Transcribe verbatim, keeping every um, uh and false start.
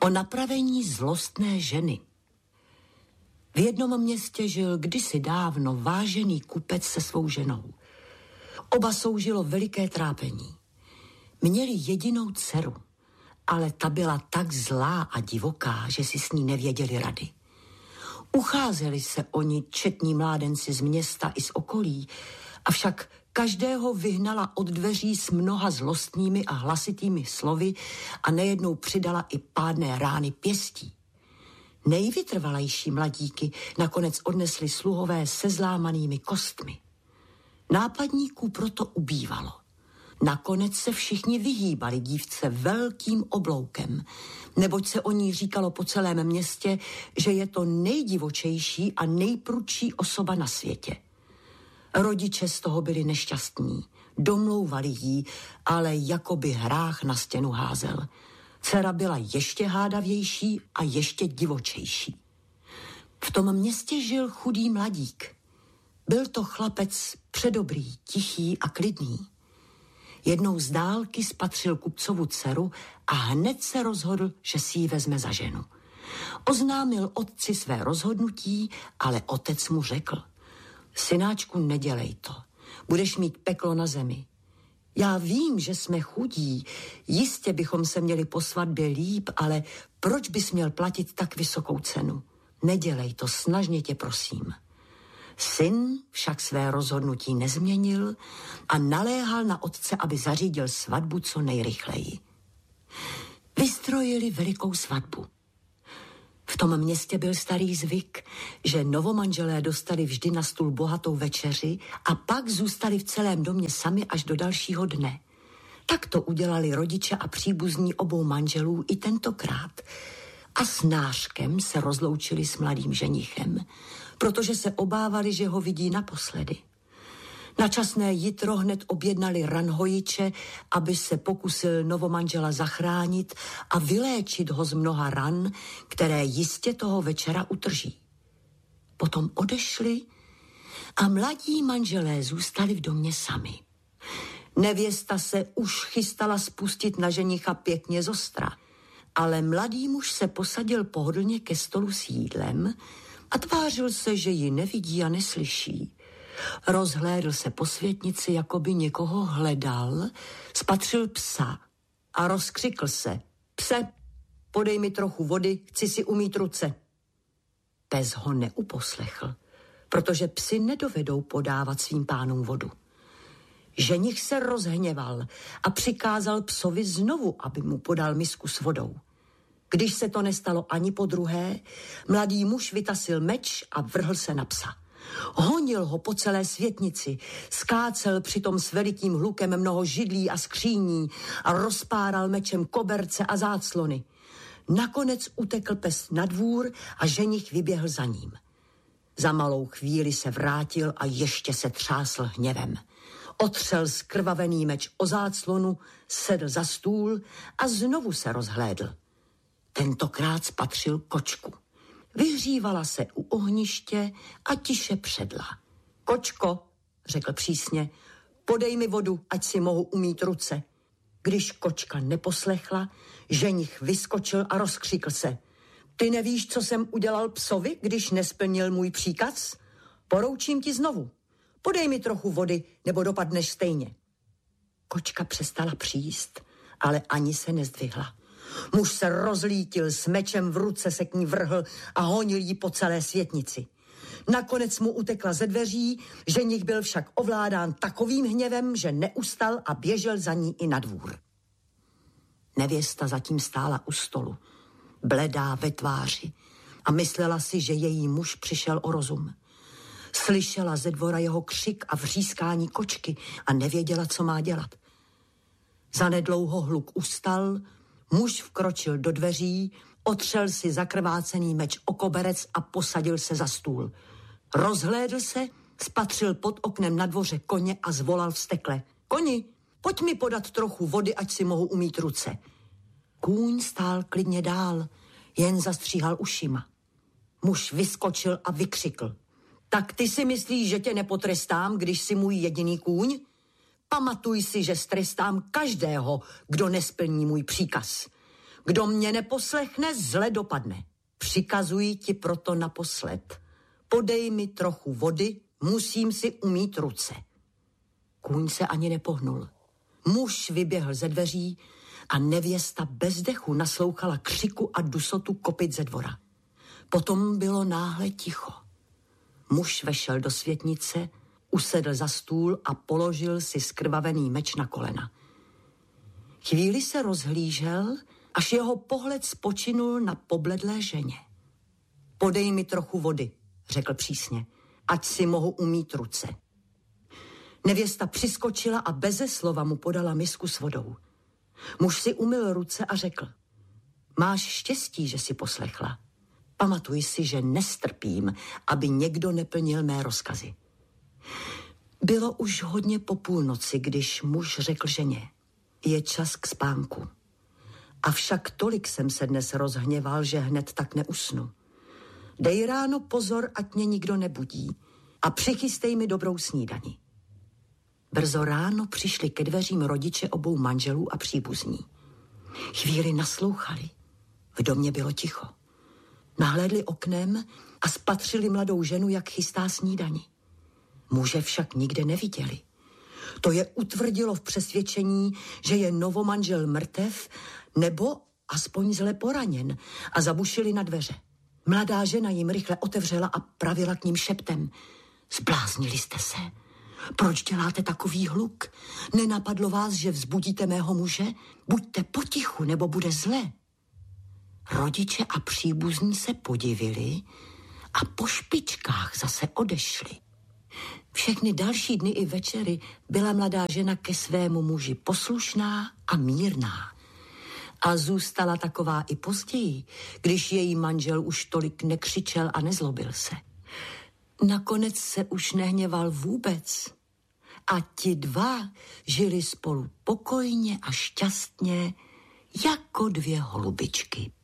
O napravení zlostné ženy. V jednom městě žil kdysi dávno vážený kupec se svou ženou. Oba soužilo veliké trápení. Měli jedinou dceru, ale ta byla tak zlá a divoká, že si s ní nevěděli rady. Ucházeli se o ní četní mládenci z města i z okolí, avšak každého vyhnala od dveří s mnoha zlostnými a hlasitými slovy a nejednou přidala i pádné rány pěstí. Nejvytrvalejší mladíky nakonec odnesli sluhové se zlámanými kostmi. Nápadníků proto ubývalo. Nakonec se všichni vyhýbali dívce velkým obloukem, neboť se o ní říkalo po celém městě, že je to nejdivočejší a nejprudší osoba na světě. Rodiče z toho byli nešťastní, domlouvali jí, ale jako by hrách na stěnu házel. Dcera byla ještě hádavější a ještě divočejší. V tom městě žil chudý mladík. Byl to chlapec předobrý, tichý a klidný. Jednou z dálky spatřil kupcovu dceru a hned se rozhodl, že si ji vezme za ženu. Oznámil otci své rozhodnutí, ale otec mu řekl: synáčku, nedělej to. Budeš mít peklo na zemi. Já vím, že jsme chudí, jistě bychom se měli po svatbě líp, ale proč bys měl platit tak vysokou cenu? Nedělej to, snažně tě prosím. Syn však své rozhodnutí nezměnil a naléhal na otce, aby zařídil svatbu co nejrychleji. Vystrojili velikou svatbu. V tom městě byl starý zvyk, že novomanželé dostali vždy na stůl bohatou večeři a pak zůstali v celém domě sami až do dalšího dne. Tak to udělali rodiče a příbuzní obou manželů i tentokrát. A s nářkem se rozloučili s mladým ženichem, protože se obávali, že ho vidí naposledy. Na časné jitro hned objednali ranhojiče, aby se pokusil novomanžela zachránit a vyléčit ho z mnoha ran, které jistě toho večera utrží. Potom odešli a mladí manželé zůstali v domě sami. Nevěsta se už chystala spustit na ženicha pěkně zostra, ale mladý muž se posadil pohodlně ke stolu s jídlem a tvářil se, že ji nevidí a neslyší. Rozhlédl se po světnici, jako by někoho hledal, spatřil psa a rozkřikl se: pse, podej mi trochu vody, chci si umýt ruce. Pes ho neuposlechl, protože psi nedovedou podávat svým pánům vodu. Ženich se rozhněval a přikázal psovi znovu, aby mu podal misku s vodou. Když se to nestalo ani po druhé, mladý muž vytasil meč a vrhl se na psa. Honil ho po celé světnici, skácel přitom s velikým hlukem mnoho židlí a skříní a rozpáral mečem koberce a záclony. Nakonec utekl pes na dvůr a ženich vyběhl za ním. Za malou chvíli se vrátil a ještě se třásl hněvem. Otřel skrvavený meč o záclonu, sedl za stůl a znovu se rozhlédl. Tentokrát spatřil kočku. Vyhřívala se u ohniště a tiše předla. Kočko, řekl přísně, podej mi vodu, ať si mohu umýt ruce. Když kočka neposlechla, ženich vyskočil a rozkřikl se: ty nevíš, co jsem udělal psovi, když nesplnil můj příkaz? Poroučím ti znovu. Podej mi trochu vody, nebo dopadneš stejně. Kočka přestala příst, ale ani se nezdvihla. Muž se rozlítil, s mečem v ruce se k ní vrhl a honil jí po celé světnici. Nakonec mu utekla ze dveří, ženich byl však ovládán takovým hněvem, že neustal a běžel za ní i na dvůr. Nevěsta zatím stála u stolu, bledá ve tváři, a myslela si, že její muž přišel o rozum. Slyšela ze dvora jeho křik a vřískání kočky a nevěděla, co má dělat. Zanedlouho hluk ustal, muž vkročil do dveří, otřel si zakrvácený meč o koberec a posadil se za stůl. Rozhlédl se, spatřil pod oknem na dvoře koně a zvolal vztekle: koni, pojď mi podat trochu vody, ať si mohu umýt ruce. Kůň stál klidně dál, jen zastříhal ušima. Muž vyskočil a vykřikl: tak ty si myslíš, že tě nepotrestám, když jsi můj jediný kůň? Pamatuj si, že strestám každého, kdo nesplní můj příkaz. Kdo mě neposlechne, zle dopadne. Přikazuji ti proto naposled. Podej mi trochu vody, musím si umýt ruce. Kůň se ani nepohnul. Muž vyběhl ze dveří a nevěsta bez dechu naslouchala křiku a dusotu kopyt ze dvora. Potom bylo náhle ticho. Muž vešel do světnice, usedl za stůl a položil si skrvavený meč na kolena. Chvíli se rozhlížel, až jeho pohled spočinul na pobledlé ženě. Podej mi trochu vody, řekl přísně, ať si mohu umýt ruce. Nevěsta přiskočila a beze slova mu podala misku s vodou. Muž si umyl ruce a řekl, máš štěstí, že si poslechla. Pamatuj si, že nestrpím, aby někdo neplnil mé rozkazy. Bylo už hodně po půlnoci, když muž řekl ženě, je čas k spánku. Avšak tolik jsem se dnes rozhněval, že hned tak neusnu. Dej ráno pozor, ať mě nikdo nebudí a přichystej mi dobrou snídani. Brzo ráno přišli ke dveřím rodiče obou manželů a příbuzní. Chvíli naslouchali. V domě bylo ticho. Nahlédli oknem a spatřili mladou ženu, jak chystá snídani. Muže však nikde neviděli. To je utvrdilo v přesvědčení, že je novomanžel mrtev nebo aspoň zle poraněn, a zabušili na dveře. Mladá žena jim rychle otevřela a pravila k ním šeptem. Zbláznili jste se? Proč děláte takový hluk? Nenapadlo vás, že vzbudíte mého muže? Buďte potichu, nebo bude zle. Rodiče a příbuzní se podivili a po špičkách zase odešli. Všechny další dny i večery byla mladá žena ke svému muži poslušná a mírná. A zůstala taková i později, když její manžel už tolik nekřičel a nezlobil se. Nakonec se už nehněval vůbec a ti dva žili spolu pokojně a šťastně jako dvě holubičky.